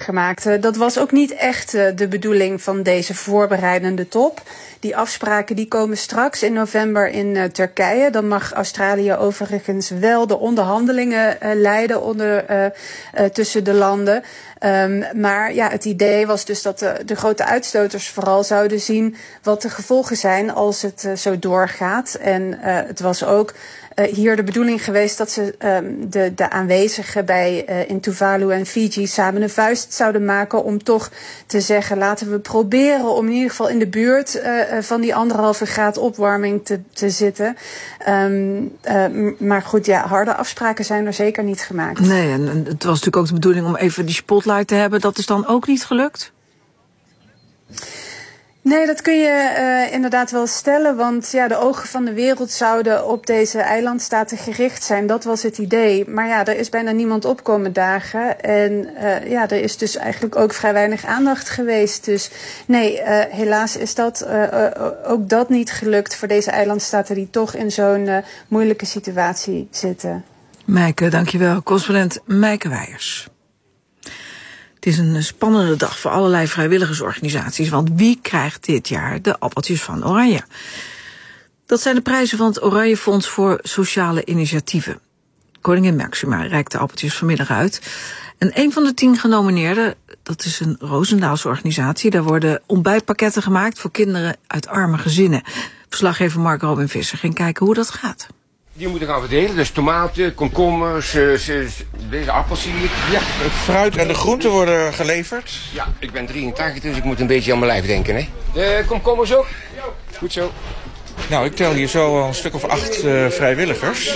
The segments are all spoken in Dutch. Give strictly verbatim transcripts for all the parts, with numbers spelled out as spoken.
gemaakt. Uh, dat was ook niet echt uh, de bedoeling van deze voorbereidende top. Die afspraken die komen straks in november in uh, Turkije. Dan mag Australië overigens wel de onderhandelingen uh, leiden onder, uh, uh, tussen de landen. Um, maar ja, het idee was dus dat de, de grote uitstoters vooral zouden zien wat de gevolgen zijn als het uh, zo doorgaat. En uh, het was ook uh, hier de bedoeling geweest dat ze um, de, de aanwezigen bij uh, in Tuvalu en Fiji samen een vuist zouden maken om toch te zeggen, laten we proberen om in ieder geval in de buurt uh, van die anderhalve graad opwarming te, te zitten. Um, uh, maar goed, ja, harde afspraken zijn er zeker niet gemaakt. Nee, en, en het was natuurlijk ook de bedoeling om even die spotlight te hebben. Dat is dan ook niet gelukt? Nee, dat kun je uh, inderdaad wel stellen, want ja, de ogen van de wereld zouden op deze eilandstaten gericht zijn. Dat was het idee. Maar ja, er is bijna niemand opkomen dagen. En uh, ja, er is dus eigenlijk ook vrij weinig aandacht geweest. Dus nee, uh, helaas is dat uh, uh, ook dat niet gelukt voor deze eilandstaten die toch in zo'n uh, moeilijke situatie zitten. Meike, dankjewel. Correspondent Meike Wijers. Het is een spannende dag voor allerlei vrijwilligersorganisaties, want wie krijgt dit jaar de appeltjes van Oranje? Dat zijn de prijzen van het Oranje Fonds voor Sociale Initiatieven. Koningin Máxima reikt de appeltjes vanmiddag uit. En een van de tien genomineerden, dat is een Roosendaalse organisatie. Daar worden ontbijtpakketten gemaakt voor kinderen uit arme gezinnen. Verslaggever Mark Robin Visser ging kijken hoe dat gaat. Die moeten gaan verdelen, dus tomaten, komkommers, uh, deze appels zie ik. Ja. Het fruit en de groenten worden geleverd. Ja, ik ben drieëntachtig, dus ik moet een beetje aan mijn lijf denken, hè. De komkommers ook? Goed zo. Nou, ik tel hier zo al een stuk of acht uh, vrijwilligers.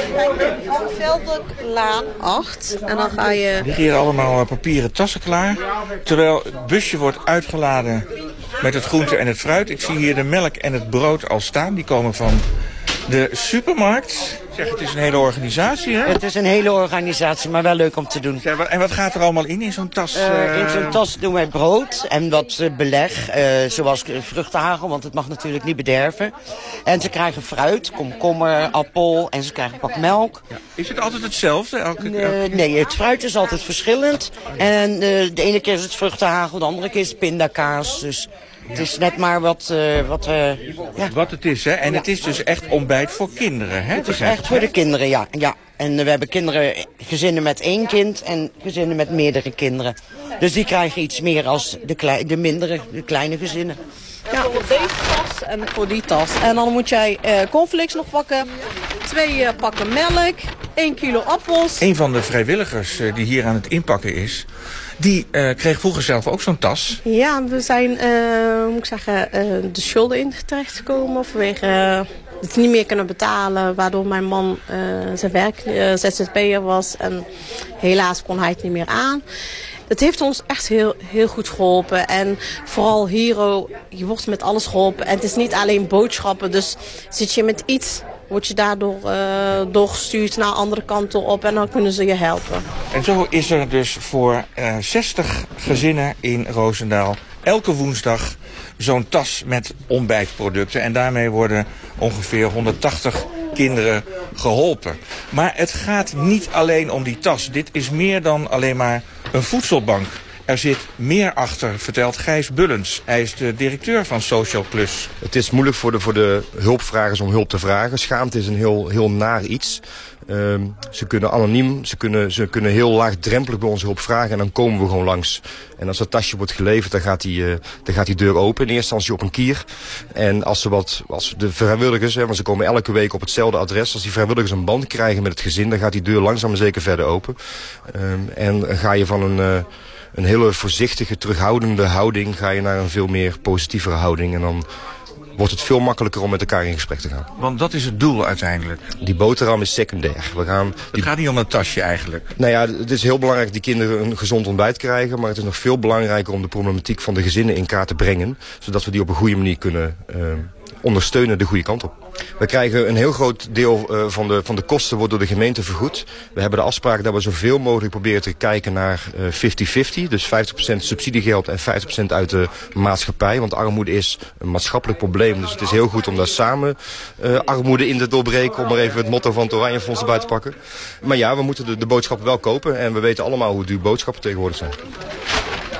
Veldoklaan acht. En dan ga je... Er liggen hier allemaal uh, papieren tassen klaar. Terwijl het busje wordt uitgeladen met het groente en het fruit. Ik zie hier de melk en het brood al staan. Die komen van de supermarkt. Zeg, het is een hele organisatie, hè? Het is een hele organisatie, maar wel leuk om te doen. Ja, en wat gaat er allemaal in, in zo'n tas? Uh, uh... In zo'n tas doen wij brood en wat uh, beleg, uh, zoals vruchtenhagel, want het mag natuurlijk niet bederven. En ze krijgen fruit, komkommer, appel en ze krijgen een pak melk. Ja. Is het altijd hetzelfde? Elke... Uh, nee, het fruit is altijd verschillend. En uh, de ene keer is het vruchtenhagel, de andere keer is het pindakaas, dus... Het is net maar wat... Uh, wat, uh, ja. wat het is, hè? En ja. Het is dus echt ontbijt voor kinderen, hè? Het is echt voor de kinderen, ja. ja. En uh, we hebben kinderen, gezinnen met één kind en gezinnen met meerdere kinderen. Dus die krijgen iets meer als de, klei, de mindere, de kleine gezinnen. Ja, voor deze tas en voor die tas. En dan moet jij uh, cornflakes nog pakken, twee uh, pakken melk, één kilo appels. Een van de vrijwilligers uh, die hier aan het inpakken is, die uh, kreeg vroeger zelf ook zo'n tas. Ja, we zijn, uh, hoe moet ik zeggen, uh, de schulden in terecht gekomen vanwege uh, het niet meer kunnen betalen. Waardoor mijn man uh, zijn werk uh, Z Z P'er was en helaas kon hij het niet meer aan. Het heeft ons echt heel, heel goed geholpen. En vooral Hero, je wordt met alles geholpen. En het is niet alleen boodschappen. Dus zit je met iets, word je daardoor uh, doorgestuurd naar andere kanten op. En dan kunnen ze je helpen. En zo is er dus voor uh, zestig gezinnen in Roosendaal elke woensdag zo'n tas met ontbijtproducten. En daarmee worden ongeveer honderdtachtig kinderen geholpen. Maar het gaat niet alleen om die tas. Dit is meer dan alleen maar een voedselbank. Er zit meer achter, vertelt Gijs Bullens. Hij is de directeur van Social Plus. Het is moeilijk voor de, voor de hulpvragers om hulp te vragen. Schaamte is een heel, heel naar iets. Um, ze kunnen anoniem, ze kunnen, ze kunnen heel laagdrempelig bij onze hulp vragen en dan komen we gewoon langs. En als dat tasje wordt geleverd, dan gaat die, uh, dan gaat die deur open. In eerste instantie op een kier. En als, ze wat, als de vrijwilligers, hè, want ze komen elke week op hetzelfde adres. Als die vrijwilligers een band krijgen met het gezin, dan gaat die deur langzaam maar zeker verder open. Um, en ga je van een... Uh, een hele voorzichtige, terughoudende houding, ga je naar een veel meer positievere houding. En dan wordt het veel makkelijker om met elkaar in gesprek te gaan. Want dat is het doel uiteindelijk. Die boterham is secundair. We gaan die... Het gaat niet om een tasje eigenlijk. Nou ja, het is heel belangrijk dat die kinderen een gezond ontbijt krijgen. Maar het is nog veel belangrijker om de problematiek van de gezinnen in kaart te brengen. Zodat we die op een goede manier kunnen uh, ondersteunen de goede kant op. We krijgen een heel groot deel uh, van, de, van de kosten wordt door de gemeente vergoed. We hebben de afspraak dat we zoveel mogelijk proberen te kijken naar vijftig vijftig. Dus vijftig procent subsidiegeld en vijftig procent uit de maatschappij. Want armoede is een maatschappelijk probleem. Dus het is heel goed om daar samen uh, armoede in te doorbreken. Om maar even het motto van het Oranje Fonds erbij te pakken. Maar ja, we moeten de, de boodschappen wel kopen. En we weten allemaal hoe duur boodschappen tegenwoordig zijn.